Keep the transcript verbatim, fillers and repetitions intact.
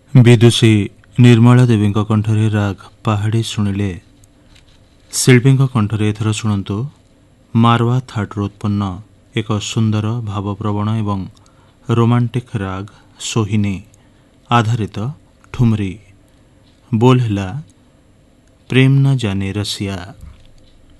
विदुषी निर्मला देवी कंठरे राग पहाड़ी शुणिले शिल्पी कंठरे एथर शुणु मारवा थाटू उत्पन्न एक सुंदर भावप्रवण एवं रोमांटिक राग सोहिनी आधारित ठुमरी। बोल है प्रेम न जाने रसिया।